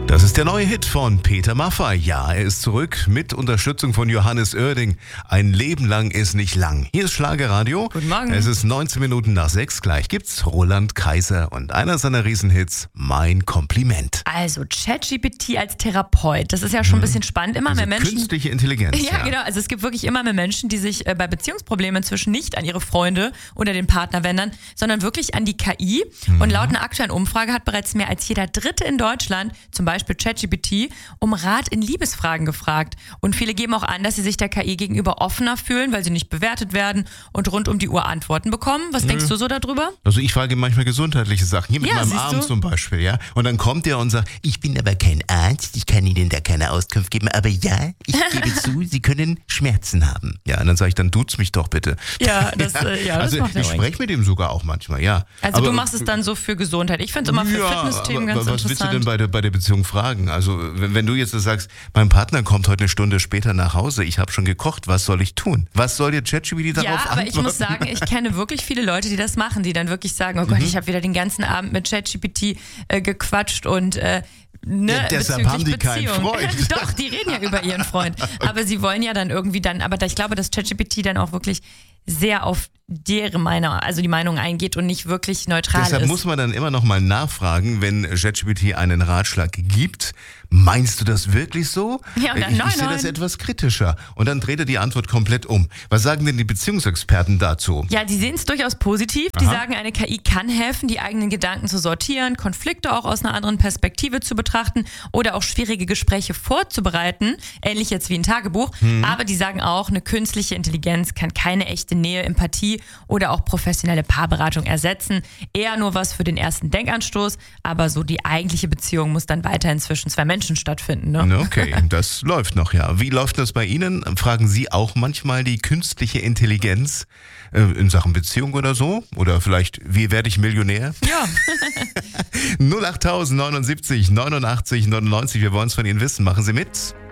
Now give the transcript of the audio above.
Das ist der neue Hit von Peter Maffay. Ja, er ist zurück mit Unterstützung von Johannes Oerding. Ein Leben lang ist nicht lang. Hier ist Schlagerradio. Guten Morgen. Es ist 19 Minuten nach 6. Gleich gibt's Roland Kaiser und einer seiner Riesenhits, Mein Kompliment. Also ChatGPT als Therapeut, das ist ja schon ein bisschen spannend. Immer Also mehr Menschen. künstliche Intelligenz. Ja, genau. Also es gibt wirklich immer mehr Menschen, die sich bei Beziehungsproblemen inzwischen nicht an ihre Freunde oder den Partner wenden, sondern wirklich an die KI. Und laut einer aktuellen Umfrage hat bereits mehr als jeder Dritte in Deutschland, zum Beispiel ChatGPT, um Rat in Liebesfragen gefragt. Und viele geben auch an, dass sie sich der KI gegenüber offener fühlen, weil sie nicht bewertet werden und rund um die Uhr Antworten bekommen. Was denkst du so darüber? Also ich frage manchmal gesundheitliche Sachen, hier mit meinem siehst Arm du? zum Beispiel, ja. Und dann kommt der und sagt, ich bin aber kein Arzt, ich kann Ihnen da keine Auskunft geben, aber ja, ich gebe zu, Sie können Schmerzen haben. Ja, und dann sage ich, dann tut's mich doch bitte. Ja, das Also macht er ich ruhig. spreche mit ihm sogar auch manchmal, ja. Also aber, du machst es dann so für Gesundheit. Ich finde es immer für Fitnessthemen ganz aber was willst du interessant. denn bei der Beziehung fragen? Also wenn du jetzt sagst, mein Partner kommt heute eine Stunde später nach Hause, ich habe schon gekocht, was soll ich tun? Was soll dir ChatGPT darauf Ja, aber antworten? ich muss sagen, ich kenne wirklich viele Leute, die das machen, die dann wirklich sagen, oh Gott, ich habe wieder den ganzen Abend mit ChatGPT gequatscht und Ja, deshalb haben die keinen Freund. Doch, die reden ja über ihren Freund. Aber sie wollen ja dann irgendwie aber ich glaube, dass ChatGPT dann auch wirklich sehr auf deren Meinung, also die Meinung eingeht und nicht wirklich neutral Deshalb ist. muss man dann immer noch mal nachfragen, wenn ChatGPT einen Ratschlag gibt. Meinst du das wirklich so? Ja, und dann, ich nein, sehe das nein. etwas kritischer. Und dann dreht er die Antwort komplett um. Was sagen denn die Beziehungsexperten dazu? Ja, die sehen es durchaus positiv. Die sagen, eine KI kann helfen, die eigenen Gedanken zu sortieren, Konflikte auch aus einer anderen Perspektive zu betrachten oder auch schwierige Gespräche vorzubereiten, ähnlich jetzt wie ein Tagebuch. Aber die sagen auch, eine künstliche Intelligenz kann keine echte Nähe, Empathie oder auch professionelle Paarberatung ersetzen. Eher nur was für den ersten Denkanstoß, aber so die eigentliche Beziehung muss dann weiterhin zwischen zwei Menschen stattfinden. Ne? Okay, das läuft noch, ja. Wie läuft das bei Ihnen? Fragen Sie auch manchmal die künstliche Intelligenz in Sachen Beziehung oder so? Oder vielleicht, wie werde ich Millionär? Ja. 08079 89 99, wir wollen es von Ihnen wissen. Machen Sie mit.